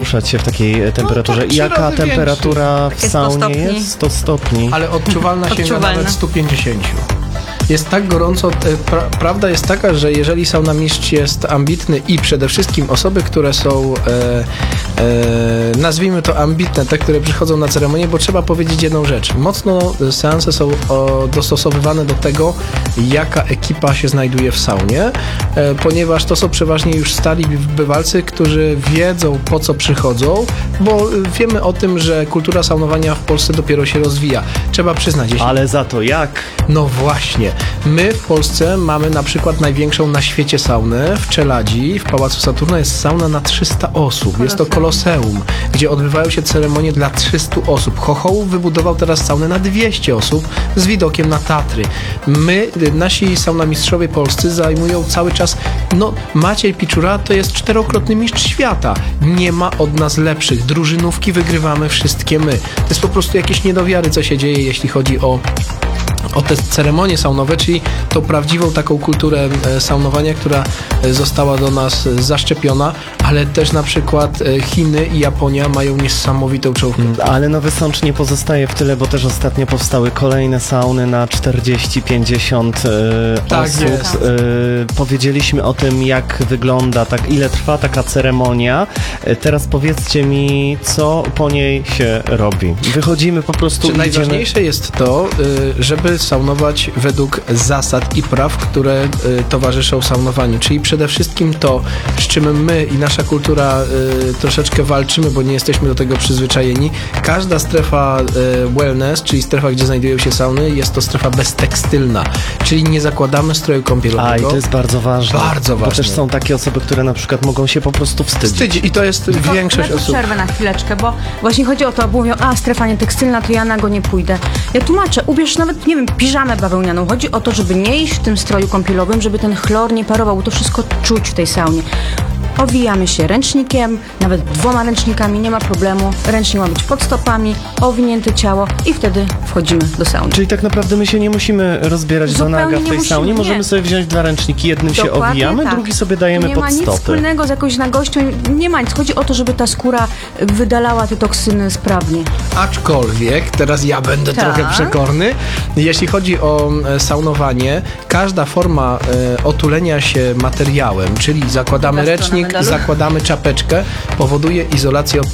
poruszać się w takiej temperaturze. tak I jaka 3 razy temperatura w Jest 100 saunie stopni. jest? 100 stopni. Ale odczuwalna sięga Odczuwalna. nawet 150. Jest tak gorąco, prawda jest taka, że jeżeli saunamistrz jest ambitny i przede wszystkim osoby, które są, nazwijmy to ambitne, te, które przychodzą na ceremonię, bo trzeba powiedzieć jedną rzecz. Mocno seanse są dostosowywane do tego, jaka ekipa się znajduje w saunie, ponieważ to są przeważnie już stali bywalcy, którzy wiedzą, po co przychodzą, bo wiemy o tym, że kultura saunowania w Polsce dopiero się rozwija. Trzeba przyznać, jeśli... Ale za to jak? No właśnie. My w Polsce mamy na przykład największą na świecie saunę w Czeladzi, w Pałacu Saturna jest sauna na 300 osób. Jest to koloseum, gdzie odbywają się ceremonie dla 300 osób. Chochołów wybudował teraz saunę na 200 osób z widokiem na Tatry. Nasi saunamistrzowie polscy zajmują cały czas, Maciej Piczura to jest 4-krotny mistrz świata. Nie ma od nas lepszych. Drużynówki wygrywamy wszystkie my. To jest po prostu jakieś niedowiary, co się dzieje, jeśli chodzi o te ceremonie saunowe, czyli tą prawdziwą taką kulturę saunowania, która została do nas zaszczepiona, ale też na przykład Chiny i Japonia mają niesamowitą czołówkę. Ale Nowy Sącz nie pozostaje w tyle, bo też ostatnio powstały kolejne sauny na 40-50 Tak osób. jest. Powiedzieliśmy o tym, jak wygląda, ile trwa taka ceremonia. Teraz powiedzcie mi, co po niej się robi. Wychodzimy po prostu i idziemy... Najważniejsze jest to, żeby saunować według zasad i praw, które towarzyszą saunowaniu, czyli przede wszystkim to, z czym my i nasza kultura troszeczkę walczymy, bo nie jesteśmy do tego przyzwyczajeni. Każda strefa wellness, czyli strefa, gdzie znajdują się sauny, jest to strefa beztekstylna, czyli nie zakładamy stroju kąpielowego. I to jest bardzo ważne. Bardzo ważne. Bo też są takie osoby, które na przykład mogą się po prostu wstydzić. I to jest większość osób. Przerwę na chwileczkę, bo właśnie chodzi o to, bo mówią, strefa nietekstylna, to ja na go nie pójdę. Ja tłumaczę, ubierz nawet, nie wiem, piżamę bawełnianą. Chodzi o to, żeby nie iść w tym stroju kąpielowym, żeby ten chlor nie parował, bo to wszystko czuć w tej saunie. Owijamy się ręcznikiem, nawet 2 ręcznikami, nie ma problemu. Ręcznik ma być pod stopami, owinięte ciało i wtedy wchodzimy do sauny. Czyli tak naprawdę my się nie musimy rozbierać do Zupełnie naga w nie tej musimy, saunie. nie. Możemy sobie wziąć 2 ręczniki, jednym się Dokładnie owijamy, tak. drugi sobie dajemy nie pod ma nic stopy. wspólnego z jakąś nagością, nie ma nic. Chodzi o to, żeby ta skóra wydalała te toksyny sprawnie. Aczkolwiek, teraz ja będę Tak. trochę przekorny, jeśli chodzi o saunowanie, każda forma otulenia się materiałem, czyli zakładamy Druga strona ręcznik, medalu. zakładamy czapeczkę, powoduje izolację od